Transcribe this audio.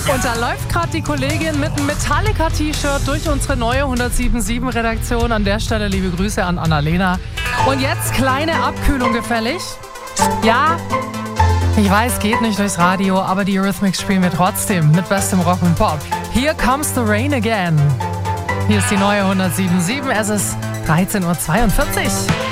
Und da läuft gerade die Kollegin mit einem Metallica-T-Shirt durch unsere neue 107.7-Redaktion. An der Stelle liebe Grüße an Annalena. Und jetzt kleine Abkühlung gefällig. Ja, ich weiß, geht nicht durchs Radio, aber die Eurythmics spielen wir trotzdem mit bestem Rock und Pop. Here comes the rain again. Hier ist die neue 107.7. Es ist 13:42 Uhr.